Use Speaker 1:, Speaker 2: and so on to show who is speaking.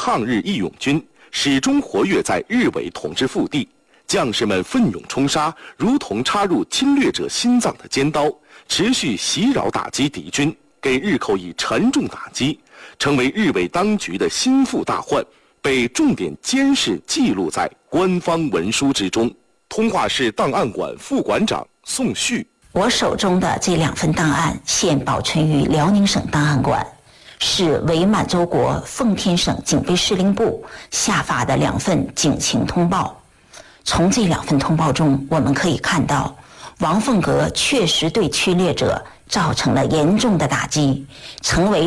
Speaker 1: 抗日义勇军始终活跃在日伪统治腹地，将士们奋勇冲杀，如同插入侵略者心脏的尖刀，持续袭扰打击敌军，给日寇以沉重打击，成为日伪当局的心腹大患，被重点监视记录在官方文书之中。通化市档案馆副馆长宋旭：
Speaker 2: 我手中的这2份档案现保存于辽宁省档案馆，是伪满洲国奉天省警备司令部下发的2份警情通报。从这2份通报中，我们可以看到，王凤阁确实对侵略者造成了严重的打击，成为